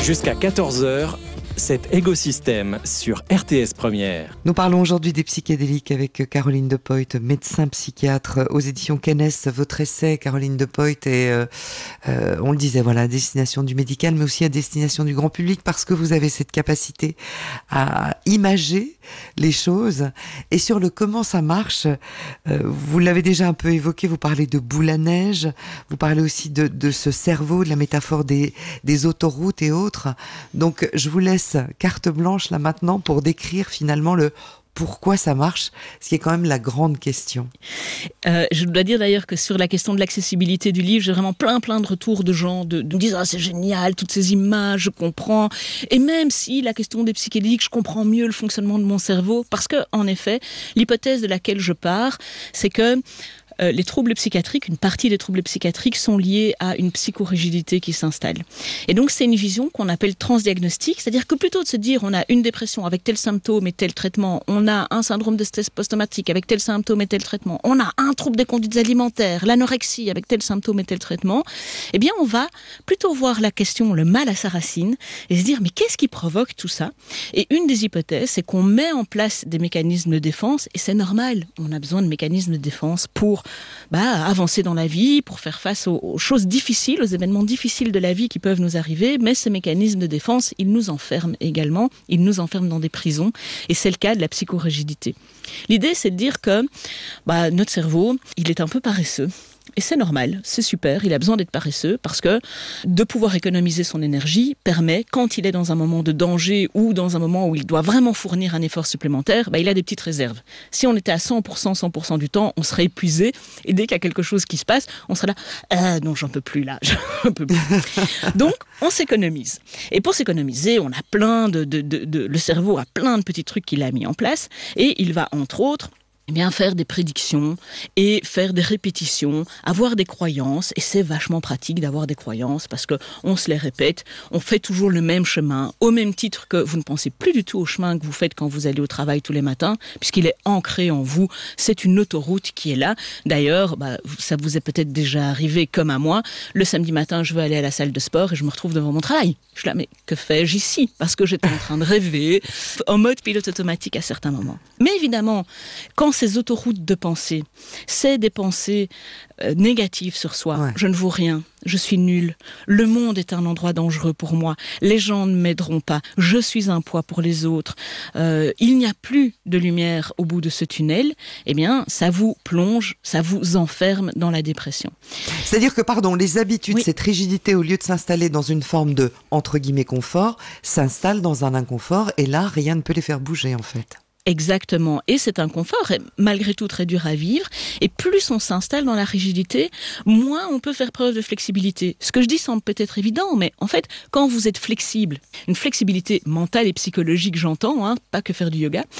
Jusqu'à 14h, cet écosystème sur RTS Première. Nous parlons aujourd'hui des psychédéliques avec Caroline De Pooijt, médecin psychiatre aux éditions Kennes. Votre essai, Caroline De Pooijt, est, on le disait, voilà, à destination du médical, mais aussi à destination du grand public, parce que vous avez cette capacité à imager les choses. Et sur le comment ça marche, vous l'avez déjà un peu évoqué, vous parlez de boule à neige, vous parlez aussi de ce cerveau, de la métaphore des autoroutes et autres. Donc, je vous laisse carte blanche là maintenant pour décrire finalement le pourquoi ça marche, ce qui est quand même la grande question. Je dois dire d'ailleurs que sur la question de l'accessibilité du livre, j'ai vraiment plein de retours de gens de me dire « Ah, c'est génial, toutes ces images, je comprends ». Et même si la question des psychédéliques, je comprends mieux le fonctionnement de mon cerveau, parce que en effet, l'hypothèse de laquelle je pars, c'est que les troubles psychiatriques, une partie des troubles psychiatriques sont liés à une psychorigidité qui s'installe. Et donc c'est une vision qu'on appelle transdiagnostique, c'est-à-dire que plutôt de se dire on a une dépression avec tel symptôme et tel traitement, on a un syndrome de stress post-traumatique avec tel symptôme et tel traitement, on a un trouble des conduites alimentaires, l'anorexie avec tel symptôme et tel traitement, eh bien on va plutôt voir la question, le mal à sa racine, et se dire mais qu'est-ce qui provoque tout ça ? Et une des hypothèses, c'est qu'on met en place des mécanismes de défense, et c'est normal, on a besoin de mécanismes de défense pour avancer dans la vie, pour faire face aux choses difficiles, aux événements difficiles de la vie qui peuvent nous arriver, mais ces mécanismes de défense, ils nous enferment également, ils nous enferment dans des prisons, et c'est le cas de la psychorigidité. L'idée, c'est de dire que notre cerveau, il est un peu paresseux. Et c'est normal, c'est super, il a besoin d'être paresseux parce que de pouvoir économiser son énergie permet, quand il est dans un moment de danger ou dans un moment où il doit vraiment fournir un effort supplémentaire, il a des petites réserves. Si on était à 100% du temps, on serait épuisé et dès qu'il y a quelque chose qui se passe, on serait là « non, j'en peux plus là, j'en peux plus ». Donc, on s'économise. Et pour s'économiser, on a le cerveau a plein de petits trucs qu'il a mis en place et il va entre autres faire des prédictions et faire des répétitions, avoir des croyances, et c'est vachement pratique d'avoir des croyances parce que on se les répète, on fait toujours le même chemin, au même titre que vous ne pensez plus du tout au chemin que vous faites quand vous allez au travail tous les matins, puisqu'il est ancré en vous, c'est une autoroute qui est là. D'ailleurs, ça vous est peut-être déjà arrivé comme à moi, le samedi matin, je veux aller à la salle de sport et je me retrouve devant mon travail. Je suis là, mais que fais-je ici ? Parce que j'étais en train de rêver, en mode pilote automatique à certains moments. Mais évidemment, quand ces autoroutes de pensée, c'est des pensées négatives sur soi. Ouais. Je ne vaux rien, je suis nul, le monde est un endroit dangereux pour moi, les gens ne m'aideront pas, je suis un poids pour les autres, il n'y a plus de lumière au bout de ce tunnel, eh bien, ça vous plonge, ça vous enferme dans la dépression. C'est-à-dire que, les habitudes, cette rigidité, au lieu de s'installer dans une forme de, entre guillemets, confort, s'installe dans un inconfort, et là, rien ne peut les faire bouger, en fait. Exactement. Et c'est un confort, malgré tout très dur à vivre. Et plus on s'installe dans la rigidité, moins on peut faire preuve de flexibilité. Ce que je dis semble peut-être évident, mais en fait, quand vous êtes flexible, une flexibilité mentale et psychologique, j'entends, pas que faire du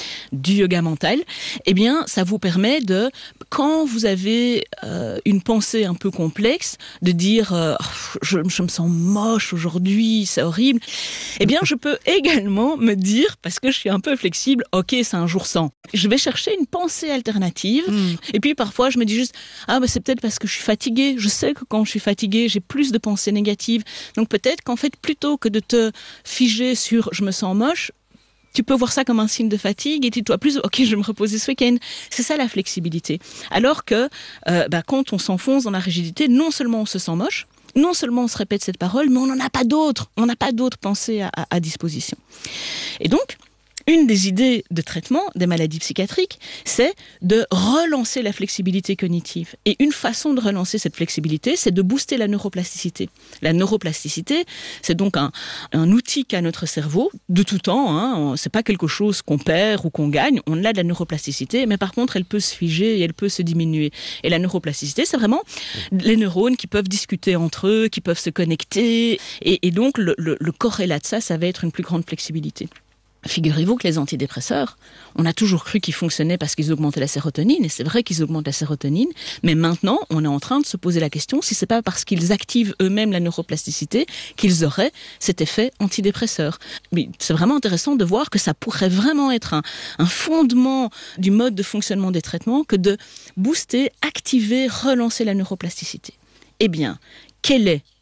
yoga mental, eh bien, ça vous permet de, quand vous avez une pensée un peu complexe, de dire je me sens moche aujourd'hui, c'est horrible, eh bien, je peux également me dire, parce que je suis un peu flexible, ok, c'est un jour sans. Je vais chercher une pensée alternative. Et puis parfois, je me dis juste, c'est peut-être parce que je suis fatiguée. Je sais que quand je suis fatiguée, j'ai plus de pensées négatives. Donc peut-être qu'en fait, plutôt que de te figer sur je me sens moche, tu peux voir ça comme un signe de fatigue et tu dois plus, ok, je vais me reposer ce week-end. C'est ça la flexibilité. Alors que quand on s'enfonce dans la rigidité, non seulement on se sent moche, non seulement on se répète cette parole, mais on n'en a pas d'autres. On n'a pas d'autres pensées à disposition. Et donc, une des idées de traitement des maladies psychiatriques, c'est de relancer la flexibilité cognitive. Et une façon de relancer cette flexibilité, c'est de booster la neuroplasticité. La neuroplasticité, c'est donc un outil qu'a notre cerveau, de tout temps, c'est pas quelque chose qu'on perd ou qu'on gagne, on a de la neuroplasticité, mais par contre, elle peut se figer et elle peut se diminuer. Et la neuroplasticité, c'est vraiment les neurones qui peuvent discuter entre eux, qui peuvent se connecter, et donc le corrélat de ça va être une plus grande flexibilité. Figurez-vous que les antidépresseurs, on a toujours cru qu'ils fonctionnaient parce qu'ils augmentaient la sérotonine, et c'est vrai qu'ils augmentent la sérotonine, mais maintenant, on est en train de se poser la question si c'est pas parce qu'ils activent eux-mêmes la neuroplasticité qu'ils auraient cet effet antidépresseur. Mais c'est vraiment intéressant de voir que ça pourrait vraiment être un fondement du mode de fonctionnement des traitements que de booster, activer, relancer la neuroplasticité. Eh bien, quelle est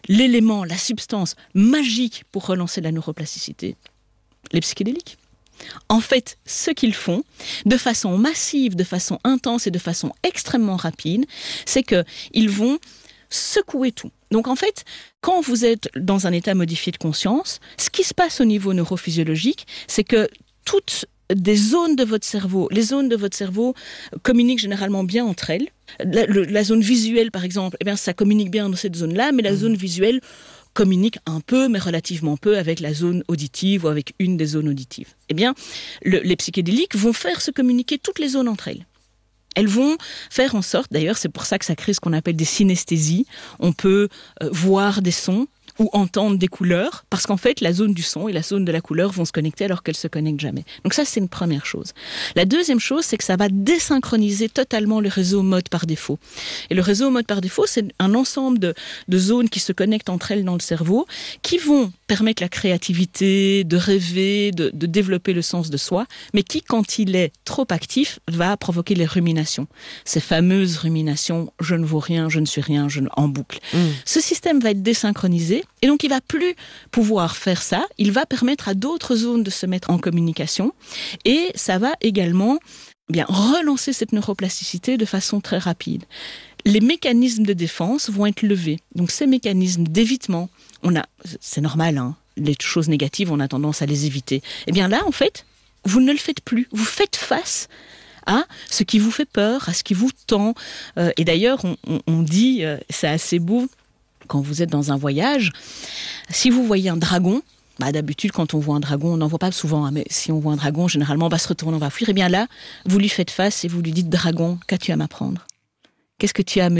l'élément, la substance magique pour relancer la neuroplasticité? Les psychédéliques. En fait, ce qu'ils font, de façon massive, de façon intense et de façon extrêmement rapide, c'est qu'ils vont secouer tout. Donc en fait, quand vous êtes dans un état modifié de conscience, ce qui se passe au niveau neurophysiologique, c'est que toutes des zones de votre cerveau, les zones de votre cerveau communiquent généralement bien entre elles. La zone visuelle, par exemple, eh bien, ça communique bien dans cette zone-là, mais la zone visuelle communique un peu, mais relativement peu, avec la zone auditive ou avec une des zones auditives. Eh bien, les psychédéliques vont faire se communiquer toutes les zones entre elles. Elles vont faire en sorte, d'ailleurs, c'est pour ça que ça crée ce qu'on appelle des synesthésies. On peut voir des sons ou entendre des couleurs, parce qu'en fait, la zone du son et la zone de la couleur vont se connecter alors qu'elles se connectent jamais. Donc ça, c'est une première chose. La deuxième chose, c'est que ça va désynchroniser totalement le réseau mode par défaut. Et le réseau mode par défaut, c'est un ensemble de zones qui se connectent entre elles dans le cerveau, qui vont permettre la créativité, de rêver, de développer le sens de soi, mais qui, quand il est trop actif, va provoquer les ruminations. Ces fameuses ruminations, je ne vaux rien, je ne suis rien, en boucle. Ce système va être désynchronisé, et donc il va plus pouvoir faire ça. Il va permettre à d'autres zones de se mettre en communication, et ça va également relancer cette neuroplasticité de façon très rapide. Les mécanismes de défense vont être levés. Donc ces mécanismes d'évitement, c'est normal, hein, les choses négatives, on a tendance à les éviter. Eh bien là, en fait, vous ne le faites plus. Vous faites face à ce qui vous fait peur, à ce qui vous tend. Et d'ailleurs, on dit, c'est assez beau, quand vous êtes dans un voyage, si vous voyez un dragon, d'habitude, quand on voit un dragon, on n'en voit pas souvent, hein, mais si on voit un dragon, généralement, on va se retourner, on va fuir. Et bien là, vous lui faites face et vous lui dites, dragon, qu'as-tu à m'apprendre ? Qu'est-ce que tu as à me